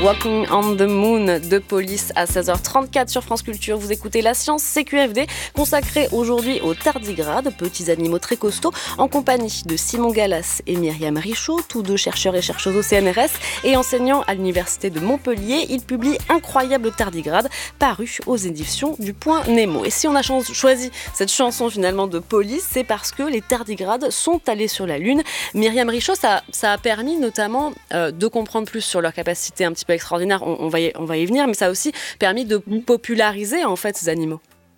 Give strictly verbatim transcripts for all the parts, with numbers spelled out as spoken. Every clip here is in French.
Walking on the Moon de Police à seize heures trente-quatre sur France Culture. Vous écoutez La Science C Q F D, consacrée aujourd'hui aux tardigrades, petits animaux très costauds, en compagnie de Simon Gallas et Myriam Richaud, tous deux chercheurs et chercheuses au C N R S et enseignants à l'université de Montpellier. Ils publient Incroyable tardigrade, paru aux éditions du Point Nemo. Et si on a choisi cette chanson finalement de Police, c'est parce que les tardigrades sont allés sur la Lune. Myriam Richaud, ça, ça a permis notamment euh, de comprendre plus sur leur capacité un petit peu extraordinaire, on, on, va y, on va y venir, mais ça a aussi permis de populariser en fait ces animaux.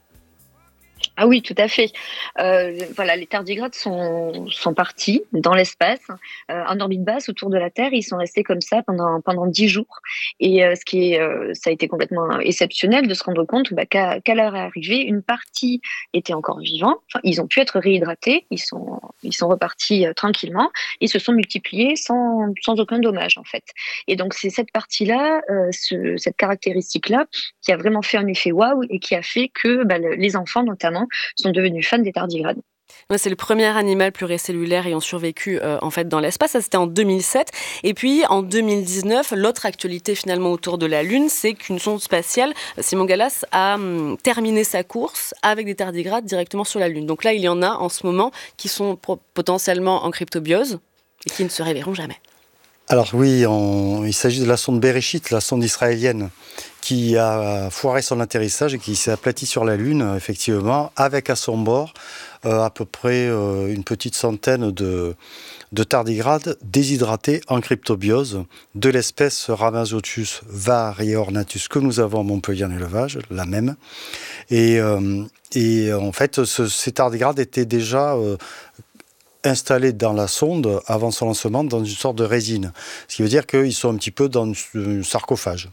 Ah oui, tout à fait. Euh, voilà, les tardigrades sont, sont partis dans l'espace, euh, en orbite basse autour de la Terre. Ils sont restés comme ça pendant pendant dix jours. Et euh, ce qui est, euh, ça a été complètement exceptionnel de se rendre compte bah, qu'à, qu'à leur arrivée, une partie était encore vivante. Enfin, ils ont pu être réhydratés. Ils sont ils sont repartis euh, tranquillement. Ils se sont multipliés sans sans aucun dommage en fait. Et donc c'est cette partie-là, euh, ce, cette caractéristique-là, qui a vraiment fait un effet waouh et qui a fait que bah, le, les enfants notamment sont devenus fans des tardigrades. Ouais, c'est le premier animal pluricellulaire ayant survécu euh, en fait dans l'espace. Ça, c'était en deux mille sept. Et puis en deux mille dix-neuf, l'autre actualité finalement autour de la Lune, c'est qu'une sonde spatiale, Simon Gallas, a hum, terminé sa course avec des tardigrades directement sur la Lune. Donc là, il y en a en ce moment qui sont pro- potentiellement en cryptobiose et qui ne se réveilleront jamais. Alors oui, on, il s'agit de la sonde Bereshit, la sonde israélienne, qui a foiré son atterrissage et qui s'est aplatie sur la Lune, effectivement, avec à son bord euh, à peu près euh, une petite centaine de, de tardigrades déshydratés en cryptobiose de l'espèce Rhamazothius varieornatus que nous avons à Montpellier en élevage, la même. Et, euh, et en fait, ce, ces tardigrades étaient déjà... Euh, installés dans la sonde avant son lancement dans une sorte de résine. Ce qui veut dire qu'ils sont un petit peu dans un sarcophage.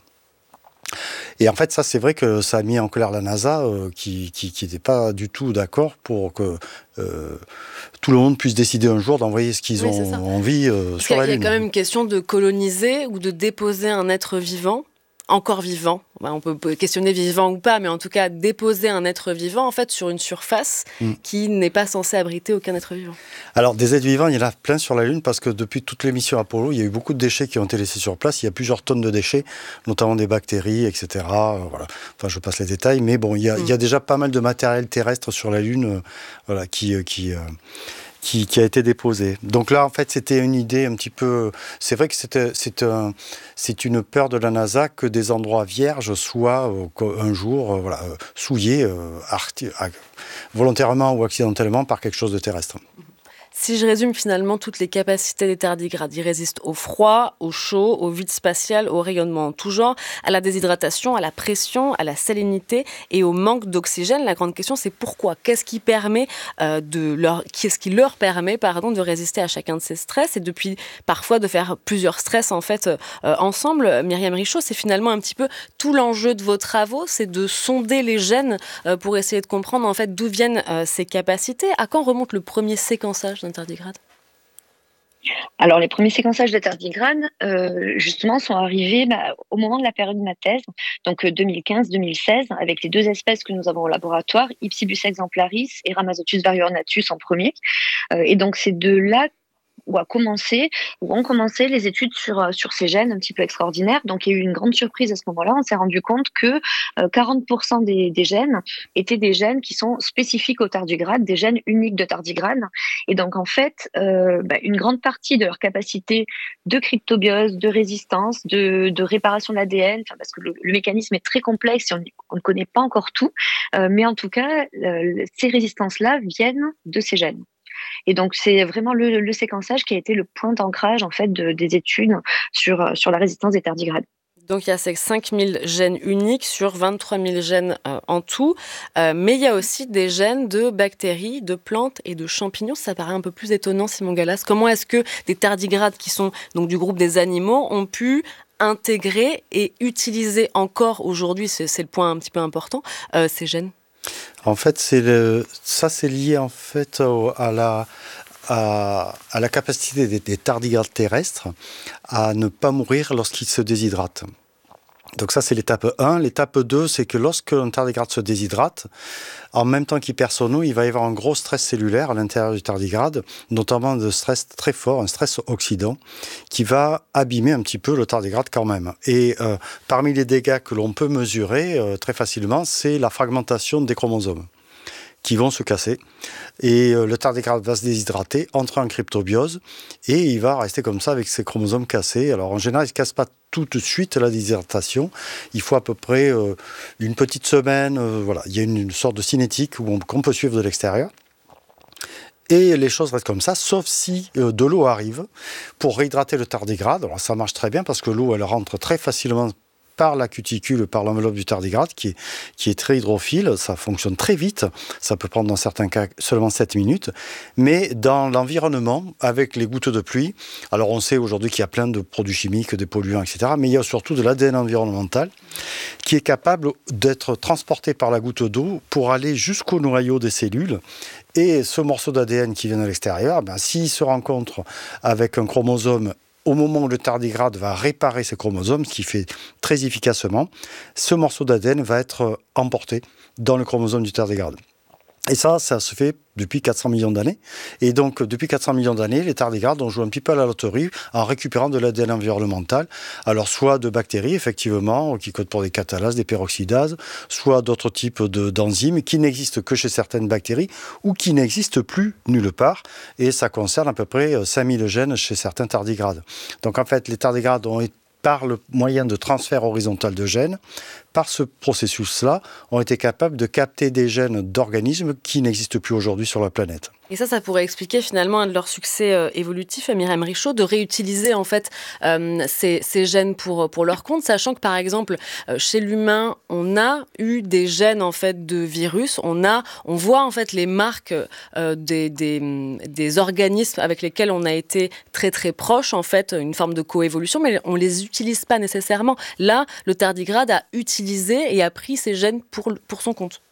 Et en fait, ça, c'est vrai que ça a mis en colère la NASA, euh, qui qui n'était pas du tout d'accord pour que euh, tout le monde puisse décider un jour d'envoyer ce qu'ils oui, ont envie euh, sur la Lune. Il y a quand même une question de coloniser ou de déposer un être vivant, encore vivant, on peut questionner vivant ou pas, mais en tout cas déposer un être vivant en fait sur une surface mm. qui n'est pas censée abriter aucun être vivant. Alors des êtres vivants, il y en a plein sur la Lune parce que depuis toutes les missions Apollo, il y a eu beaucoup de déchets qui ont été laissés sur place. Il y a plusieurs tonnes de déchets, notamment des bactéries, et cetera. Euh, voilà. Enfin, je passe les détails, mais bon, il y a, mm. il y a déjà pas mal de matériel terrestre sur la Lune, euh, voilà, qui euh, qui euh, Qui, qui a été déposé. Donc là, en fait, c'était une idée un petit peu... C'est vrai que c'était, c'est, un, c'est une peur de la NASA que des endroits vierges soient euh, un jour euh, voilà, euh, souillés euh, arti- volontairement ou accidentellement par quelque chose de terrestre. Si je résume finalement toutes les capacités des tardigrades, ils résistent au froid, au chaud, au vide spatial, au rayonnement en tout genre, à la déshydratation, à la pression, à la salinité et au manque d'oxygène. La grande question, c'est pourquoi ? Qu'est-ce qui permet euh, de leur, qu'est-ce qui leur permet, pardon, de résister à chacun de ces stress et depuis parfois de faire plusieurs stress en fait euh, ensemble. Myriam Richaud, c'est finalement un petit peu tout l'enjeu de vos travaux, c'est de sonder les gènes euh, pour essayer de comprendre en fait d'où viennent euh, ces capacités. À quand remonte le premier séquençage d'un tardigrade ? Alors, les premiers séquençages de tardigrades, euh, justement, sont arrivés bah, au moment de la période de ma thèse, donc deux mille quinze deux mille seize, avec les deux espèces que nous avons au laboratoire, Ipsibus exemplaris et Rhamazothius varieornatus en premier. Euh, et donc, c'est de là où a commencé, où ont commencé les études sur sur ces gènes un petit peu extraordinaires. Donc il y a eu une grande surprise à ce moment-là. On s'est rendu compte que euh, quarante pour cent des, des gènes étaient des gènes qui sont spécifiques aux tardigrades, des gènes uniques de tardigrades. Et donc en fait, euh, bah, une grande partie de leur capacité de cryptobiose, de résistance, de, de réparation de l'A D N, enfin parce que le, le mécanisme est très complexe et on, on ne connaît pas encore tout, euh, mais en tout cas, euh, ces résistances-là viennent de ces gènes. Et donc, c'est vraiment le, le séquençage qui a été le point d'ancrage en fait, de, des études sur, sur la résistance des tardigrades. Donc, il y a ces cinq mille gènes uniques sur vingt-trois mille gènes euh, en tout. Euh, mais il y a aussi des gènes de bactéries, de plantes et de champignons. Ça paraît un peu plus étonnant, Simon Gallas. Comment est-ce que des tardigrades qui sont donc du groupe des animaux ont pu intégrer et utiliser encore aujourd'hui, c'est, c'est le point un petit peu important, euh, ces gènes ? En fait, c'est le, ça c'est lié en fait à la, à, à la capacité des, des tardigrades terrestres à ne pas mourir lorsqu'ils se déshydratent. Donc ça, c'est l'étape un. L'étape deux, c'est que lorsqu'un tardigrade se déshydrate, en même temps qu'il perd son eau, il va y avoir un gros stress cellulaire à l'intérieur du tardigrade, notamment de stress très fort, un stress oxydant, qui va abîmer un petit peu le tardigrade quand même. Et euh, parmi les dégâts que l'on peut mesurer euh, très facilement, c'est la fragmentation des chromosomes qui vont se casser. Et euh, le tardigrade va se déshydrater, entrer en cryptobiose, et il va rester comme ça avec ses chromosomes cassés. Alors en général, il ne se casse pas tout de suite la déshydratation. Il faut à peu près euh, une petite semaine. Euh, voilà. Il y a une, une sorte de cinétique où on, qu'on peut suivre de l'extérieur. Et les choses restent comme ça, sauf si euh, de l'eau arrive pour réhydrater le tardigrade. Alors ça marche très bien parce que l'eau, elle rentre très facilement par la cuticule, par l'enveloppe du tardigrade, qui est, qui est très hydrophile. Ça fonctionne très vite. Ça peut prendre dans certains cas seulement sept minutes. Mais dans l'environnement, avec les gouttes de pluie, alors on sait aujourd'hui qu'il y a plein de produits chimiques, des polluants, et cetera. Mais il y a surtout de l'A D N environnemental qui est capable d'être transporté par la goutte d'eau pour aller jusqu'au noyau des cellules. Et ce morceau d'A D N qui vient de l'extérieur, ben, s'il se rencontre avec un chromosome au moment où le tardigrade va réparer ses chromosomes, ce qu'il fait très efficacement, ce morceau d'A D N va être emporté dans le chromosome du tardigrade. Et ça, ça se fait depuis quatre cents millions d'années. Et donc, depuis quatre cents millions d'années, les tardigrades ont joué un petit peu à la loterie en récupérant de l'A D N environnemental. Alors, soit de bactéries, effectivement, qui codent pour des catalases, des peroxydases, soit d'autres types de, d'enzymes qui n'existent que chez certaines bactéries ou qui n'existent plus nulle part. Et ça concerne à peu près cinq mille gènes chez certains tardigrades. Donc, en fait, les tardigrades ont été, par le moyen de transfert horizontal de gènes, par ce processus-là, ont été capables de capter des gènes d'organismes qui n'existent plus aujourd'hui sur la planète. Et ça, ça pourrait expliquer finalement un de leurs succès euh, évolutifs, Myriam Richaud, de réutiliser en fait euh, ces, ces gènes pour, pour leur compte, sachant que par exemple, euh, chez l'humain, on a eu des gènes en fait de virus, on, a, on voit en fait les marques euh, des, des, des organismes avec lesquels on a été très très proche, en fait, une forme de coévolution, mais on ne les utilise pas nécessairement. Là, le tardigrade a utilisé et a pris ces gènes pour, pour son compte.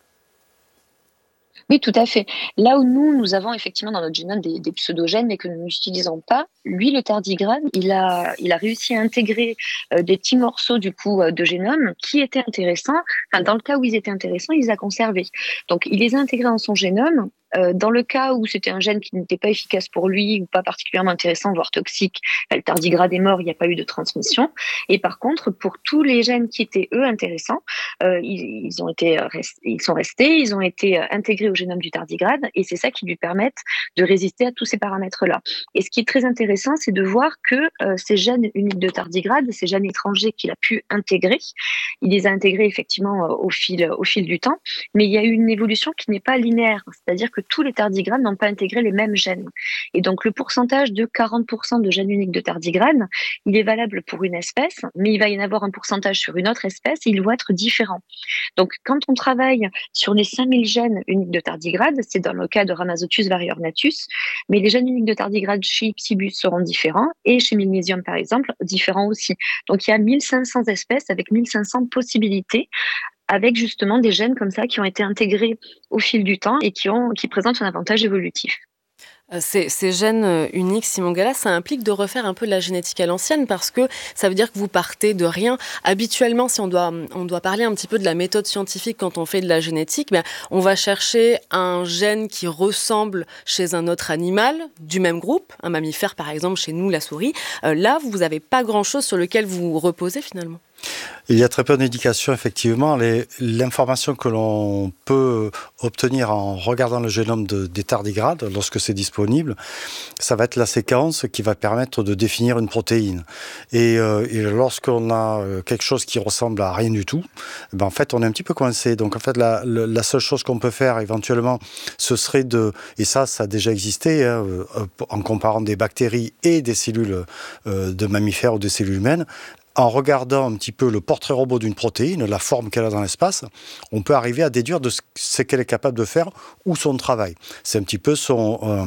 Oui, tout à fait. Là où nous, nous avons effectivement dans notre génome des, des pseudogènes, mais que nous n'utilisons pas, lui, le tardigrade, il a, il a réussi à intégrer euh, des petits morceaux du coup euh, de génome qui étaient intéressants. Enfin, dans le cas où ils étaient intéressants, il les a conservés. Donc, il les a intégrés dans son génome. Euh, dans le cas où c'était un gène qui n'était pas efficace pour lui ou pas particulièrement intéressant, voire toxique, le tardigrade est mort, il n'y a pas eu de transmission. Et par contre, pour tous les gènes qui étaient, eux, intéressants, euh, ils, ils, ont été rest- ils sont restés, ils ont été intégrés au génome du tardigrade et c'est ça qui lui permet de résister à tous ces paramètres-là. Et ce qui est très intéressant, c'est de voir que euh, ces gènes uniques de tardigrade, ces gènes étrangers qu'il a pu intégrer, il les a intégrés effectivement euh, au, fil, au fil du temps, mais il y a eu une évolution qui n'est pas linéaire, c'est-à-dire que tous les tardigrades n'ont pas intégré les mêmes gènes. Et donc, le pourcentage de quarante pour cent de gènes uniques de tardigrade, il est valable pour une espèce, mais il va y en avoir un pourcentage sur une autre espèce et ils vont être différents. Donc, quand on travaille sur les cinq mille gènes uniques de tardigrade, c'est dans le cas de Rhamazotus variornatus, mais les gènes uniques de tardigrade chez Ipsibus seront différents et chez Milnésium, par exemple, différents aussi. Donc, il y a mille cinq cents espèces avec mille cinq cents possibilités, avec justement des gènes comme ça qui ont été intégrés au fil du temps et qui, ont, qui présentent un avantage évolutif. Ces, ces gènes uniques, Simon Gallas, ça implique de refaire un peu de la génétique à l'ancienne parce que ça veut dire que vous partez de rien. Habituellement, si on doit, on doit parler un petit peu de la méthode scientifique quand on fait de la génétique, ben, on va chercher un gène qui ressemble chez un autre animal du même groupe, un mammifère par exemple, chez nous la souris. Euh, là, vous n'avez pas grand-chose sur lequel vous reposez finalement. Il y a très peu d'indications, effectivement. Les, l'information que l'on peut obtenir en regardant le génome de, des tardigrades, lorsque c'est disponible, ça va être la séquence qui va permettre de définir une protéine. Et, euh, et lorsqu'on a quelque chose qui ressemble à rien du tout, ben en fait, on est un petit peu coincé. Donc, en fait, la, la seule chose qu'on peut faire, éventuellement, ce serait de... Et ça, ça a déjà existé, hein, en comparant des bactéries et des cellules euh, de mammifères ou des cellules humaines, en regardant un petit peu le portrait robot d'une protéine, la forme qu'elle a dans l'espace, on peut arriver à déduire de ce qu'elle est capable de faire ou son travail. C'est un petit peu son, euh,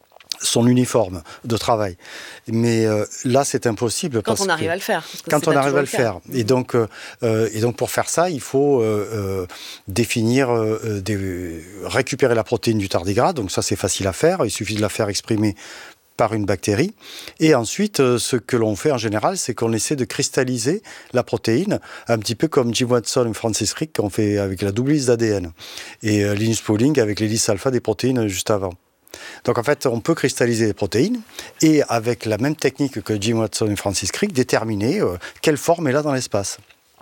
son uniforme de travail. Mais euh, là, c'est impossible. Quand parce on arrive que, à le faire. Quand on arrive à le faire. faire. Et, donc, euh, et donc, pour faire ça, il faut euh, euh, définir, euh, des, récupérer la protéine du tardigrade. Donc ça, c'est facile à faire. Il suffit de la faire exprimer par une bactérie. Et ensuite, euh, ce que l'on fait en général, c'est qu'on essaie de cristalliser la protéine, un petit peu comme Jim Watson et Francis Crick ont fait avec la double hélice d'A D N. Et euh, Linus Pauling avec l'hélice alpha des protéines juste avant. Donc en fait, on peut cristalliser les protéines et avec la même technique que Jim Watson et Francis Crick, déterminer euh, quelle forme elle a dans l'espace.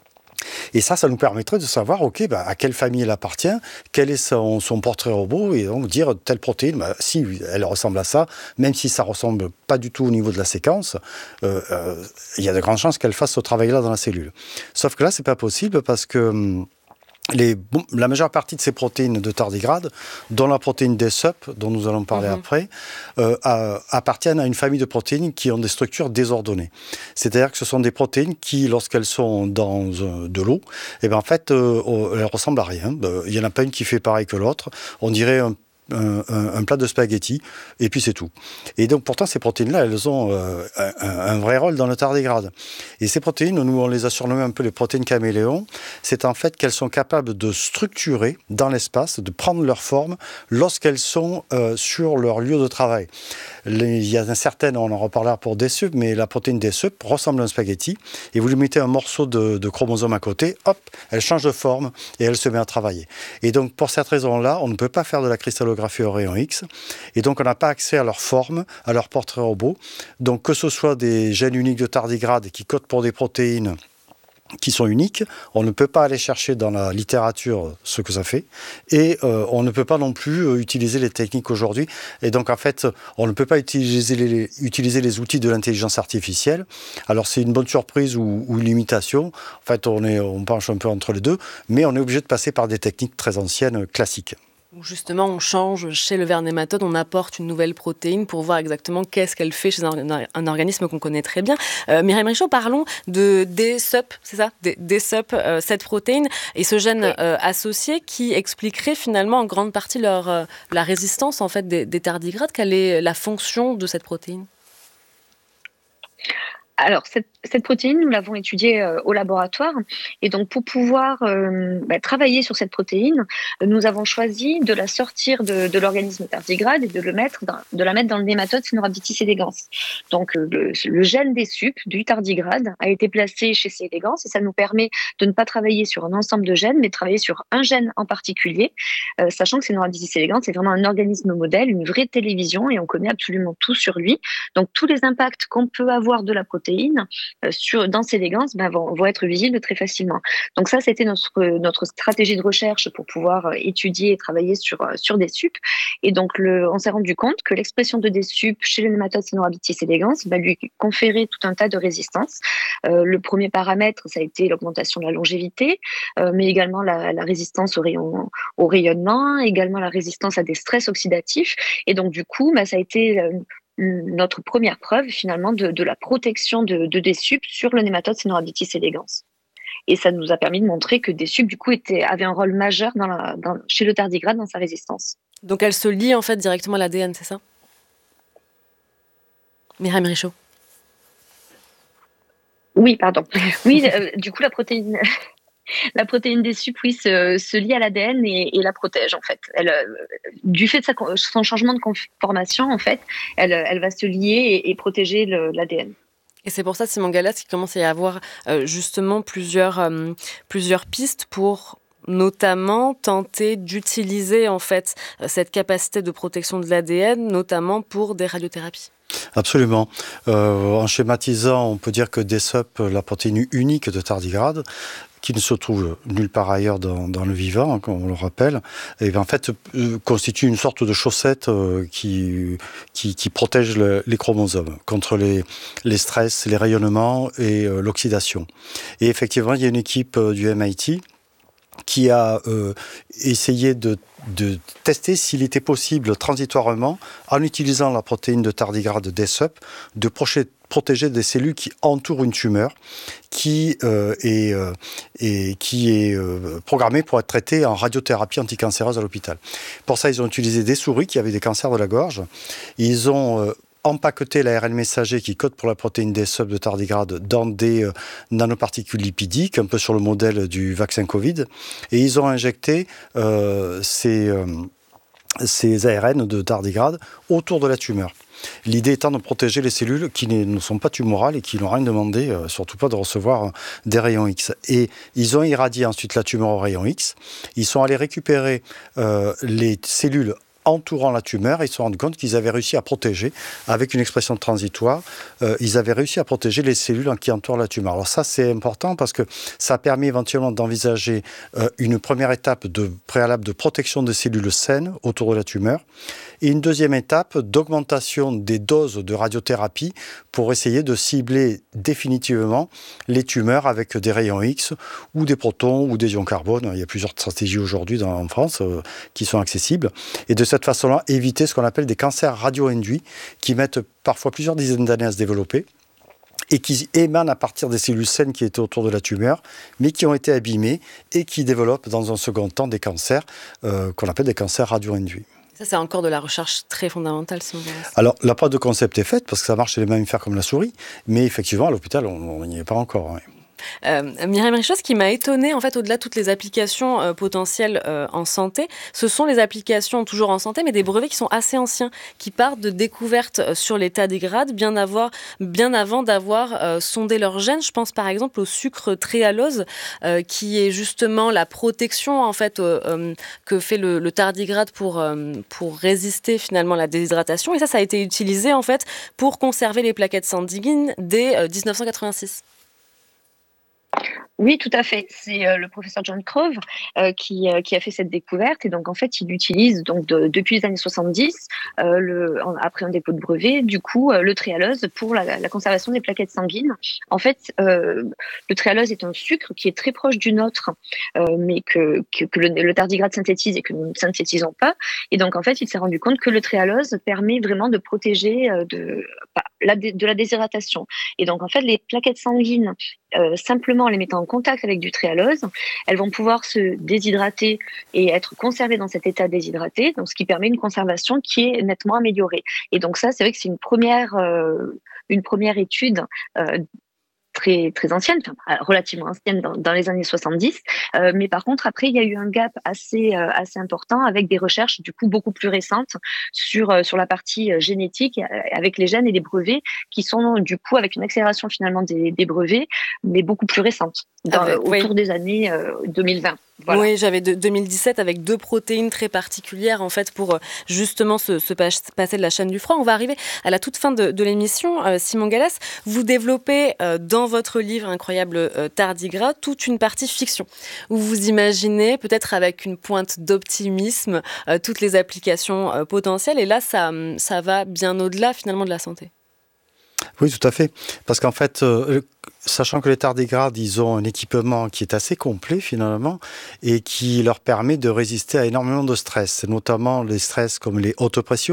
Et ça, ça nous permettrait de savoir, ok, bah, à quelle famille elle appartient, quel est son, son portrait robot, et donc dire telle protéine, bah, si elle ressemble à ça, même si ça ressemble pas du tout au niveau de la séquence, euh, euh, il y a de grandes chances qu'elle fasse ce travail-là dans la cellule. Sauf que là, c'est pas possible parce que hum, Les, bon, la majeure partie de ces protéines de tardigrade, dont la protéine D S U P, dont nous allons parler mmh. après, euh, à, appartiennent à une famille de protéines qui ont des structures désordonnées. C'est-à-dire que ce sont des protéines qui, lorsqu'elles sont dans euh, de l'eau, eh ben, en fait, euh, elles ressemblent à rien. Il n'y en a pas une qui fait pareil que l'autre. On dirait un Un, un, un plat de spaghettis, et puis c'est tout. Et donc pourtant ces protéines-là, elles ont euh, un, un vrai rôle dans le tardigrade. Et ces protéines, nous on les a surnommées un peu les protéines caméléons, c'est en fait qu'elles sont capables de structurer dans l'espace, de prendre leur forme lorsqu'elles sont euh, sur leur lieu de travail. Les, il y a certaines, on en reparlera pour D S U P, mais la protéine D S U P ressemble à un spaghetti, et vous lui mettez un morceau de, de chromosome à côté, hop, elle change de forme, et elle se met à travailler. Et donc pour cette raison-là, on ne peut pas faire de la cristallographie au rayon X, et donc on n'a pas accès à leur forme, à leur portrait robot. Donc que ce soit des gènes uniques de tardigrade qui codent pour des protéines qui sont uniques, on ne peut pas aller chercher dans la littérature ce que ça fait, et euh, on ne peut pas non plus euh, utiliser les techniques aujourd'hui, et donc en fait on ne peut pas utiliser les, utiliser les outils de l'intelligence artificielle. Alors c'est une bonne surprise ou, ou une limitation, en fait on, est, on penche un peu entre les deux, mais on est obligé de passer par des techniques très anciennes, classiques. Justement, on change chez le ver nématode, on apporte une nouvelle protéine pour voir exactement qu'est-ce qu'elle fait chez un, un organisme qu'on connaît très bien. Euh, Myriam Richaud, parlons de D S U P, c'est ça, D S U P, euh, cette protéine et ce gène euh, associé qui expliquerait finalement en grande partie leur, euh, la résistance en fait, des, des tardigrades. Quelle est la fonction de cette protéine ? Alors, cette, cette protéine, nous l'avons étudiée euh, au laboratoire. Et donc, pour pouvoir euh, bah, travailler sur cette protéine, nous avons choisi de la sortir de, de l'organisme tardigrade et de, le mettre dans, de la mettre dans le nématode Caenorhabditis elegans. Donc, euh, le, le gène D S U P du tardigrade a été placé chez C. elegans et ça nous permet de ne pas travailler sur un ensemble de gènes, mais de travailler sur un gène en particulier, euh, sachant que Caenorhabditis elegans c'est vraiment un organisme modèle, une vraie télévision, et on connaît absolument tout sur lui. Donc, tous les impacts qu'on peut avoir de la protéine Sur, dans C. elegans ben, vont, vont être visibles très facilement. Donc ça, c'était notre, notre stratégie de recherche pour pouvoir étudier et travailler sur, sur D S U P. Et donc, le, on s'est rendu compte que l'expression de D S U P chez le nématode Caenorhabditis elegans va lui conférer tout un tas de résistances. Euh, le premier paramètre, ça a été l'augmentation de la longévité, euh, mais également la, la résistance au, rayon, au rayonnement, également la résistance à des stress oxydatifs. Et donc, du coup, ben, ça a été Euh, notre première preuve finalement de, de la protection de, de D S U P sur le nématode Caenorhabditis elegans. Et ça nous a permis de montrer que D S U P du coup était, avait un rôle majeur dans la, dans, chez le tardigrade dans sa résistance. Donc elle se lie en fait directement à l'A D N, c'est ça ? Myriam Richaud. Oui, pardon. Oui, euh, du coup la protéine... La protéine D S U P, oui, se, se lie à l'A D N et, et la protège, en fait. Elle, euh, du fait de sa, son changement de conformation, en fait, elle, elle va se lier et, et protéger le, l'A D N. Et c'est pour ça, Simon Gallas, qu'il commence à y avoir euh, justement plusieurs, euh, plusieurs pistes pour notamment tenter d'utiliser, en fait, cette capacité de protection de l'A D N, notamment pour des radiothérapies. Absolument. Euh, en schématisant, on peut dire que D S U P, la protéine unique de tardigrade, qui ne se trouve nulle part ailleurs dans, dans le vivant, hein, comme on le rappelle, et bien, en fait, euh, constitue une sorte de chaussette euh, qui, qui, qui protège le, les chromosomes contre les, les stress, les rayonnements et euh, l'oxydation. Et effectivement, il y a une équipe euh, du M I T qui a euh, essayé de, de tester s'il était possible transitoirement, en utilisant la protéine de tardigrade D S U P, de projeter protéger des cellules qui entourent une tumeur qui, euh, est, euh, est, qui est euh, programmée pour être traitée en radiothérapie anticancéreuse à l'hôpital. Pour ça, ils ont utilisé des souris qui avaient des cancers de la gorge. Ils ont euh, empaqueté l'A R N messager qui code pour la protéine D S U P de tardigrade dans des euh, nanoparticules lipidiques, un peu sur le modèle du vaccin Covid. Et ils ont injecté euh, ces... Euh, ces A R N de tardigrade autour de la tumeur. L'idée étant de protéger les cellules qui ne sont pas tumorales et qui n'ont rien demandé, euh, surtout pas de recevoir des rayons X. Et ils ont irradié ensuite la tumeur au rayon X. Ils sont allés récupérer euh, les cellules entourant la tumeur, et ils se sont rendus compte qu'ils avaient réussi à protéger, avec une expression transitoire, euh, ils avaient réussi à protéger les cellules qui entourent la tumeur. Alors ça, c'est important parce que ça a permis éventuellement d'envisager euh, une première étape de préalable de protection des cellules saines autour de la tumeur, et une deuxième étape d'augmentation des doses de radiothérapie pour essayer de cibler définitivement les tumeurs avec des rayons X ou des protons ou des ions carbone. Il y a plusieurs stratégies aujourd'hui dans, en France euh, qui sont accessibles. Et de cette façon-là, éviter ce qu'on appelle des cancers radio-induits qui mettent parfois plusieurs dizaines d'années à se développer et qui émanent à partir des cellules saines qui étaient autour de la tumeur, mais qui ont été abîmées et qui développent dans un second temps des cancers euh, qu'on appelle des cancers radio-induits. Ça, c'est encore de la recherche très fondamentale, si on veut. Alors, la preuve de concept est faite, parce que ça marche chez les mammifères comme la souris, mais effectivement, à l'hôpital, on n'y est pas encore. Oui. Euh, Myriam Richaud, ce qui m'a étonnée, en fait, au-delà de toutes les applications euh, potentielles euh, en santé, ce sont les applications toujours en santé, mais des brevets qui sont assez anciens, qui partent de découvertes sur les tardigrades bien, avoir, bien avant d'avoir euh, sondé leurs gènes. Je pense par exemple au sucre tréhalose, euh, qui est justement la protection en fait euh, euh, que fait le, le tardigrade pour, euh, pour résister finalement à la déshydratation. Et ça, ça a été utilisé en fait pour conserver les plaquettes sanguines dès euh, dix-neuf cent quatre-vingt-six. Oui, tout à fait. C'est euh, le professeur John Crowe euh, qui, euh, qui a fait cette découverte. Et donc, en fait, il utilise donc de, depuis les années soixante-dix, euh, le, en, après un dépôt de brevet, du coup, euh, le tréhalose pour la, la conservation des plaquettes sanguines. En fait, euh, le tréhalose est un sucre qui est très proche du nôtre, euh, mais que, que, que le, le tardigrade synthétise et que nous ne synthétisons pas. Et donc, en fait, il s'est rendu compte que le tréhalose permet vraiment de protéger euh, de, la, de la déshydratation. Et donc, en fait, les plaquettes sanguines, euh, simplement en les mettant en contact avec du tréhalose, elles vont pouvoir se déshydrater et être conservées dans cet état déshydraté, donc ce qui permet une conservation qui est nettement améliorée. Et donc ça, c'est vrai que c'est une première, euh, une première étude euh, très, très ancienne, enfin, relativement ancienne dans, dans les années soixante-dix. Euh, mais par contre, après, il y a eu un gap assez, euh, assez important avec des recherches du coup beaucoup plus récentes sur, euh, sur la partie euh, génétique euh, avec les gènes et les brevets qui sont du coup avec une accélération finalement des, des brevets, mais beaucoup plus récente, dans, avec, autour oui. des années euh, deux mille vingt. Voilà. Oui, j'avais de, deux mille dix-sept avec deux protéines très particulières en fait pour justement se, se passer de la chaîne du froid. On va arriver à la toute fin de, de l'émission. Euh, Simon Gallas, vous développez euh, dans votre livre Incroyable euh, Tardigrade toute une partie fiction où vous imaginez peut-être avec une pointe d'optimisme euh, toutes les applications euh, potentielles. Et là, ça, ça va bien au-delà finalement de la santé. Oui, tout à fait. Parce qu'en fait, euh, sachant que les tardigrades, ils ont un équipement qui est assez complet finalement et qui leur permet de résister à énormément de stress, notamment les stress comme les hautes pressions.